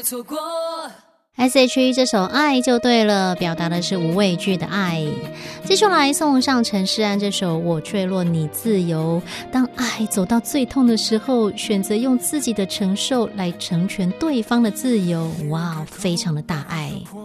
错过。 S.H.E 这首《爱就对了》表达的是无畏惧的爱。接下来送上陈势安这首《我坠落你自由》。当爱走到最痛的时候，选择用自己的承受来成全对方的自由，哇，非常的大爱。